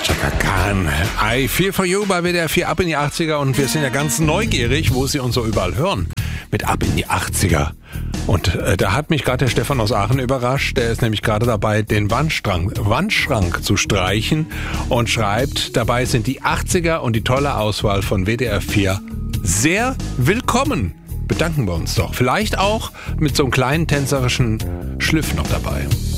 Chaka Khan, I Feel For You bei WDR 4 Ab in die 80er und wir sind ja ganz neugierig, wo Sie uns so überall hören mit Ab in die 80er. Und da hat mich gerade der Stefan aus Aachen überrascht, der ist nämlich gerade dabei, den Wandschrank zu streichen und schreibt, dabei sind die 80er und die tolle Auswahl von WDR 4 sehr willkommen. Bedanken wir uns doch. Vielleicht auch mit so einem kleinen tänzerischen Schliff noch dabei.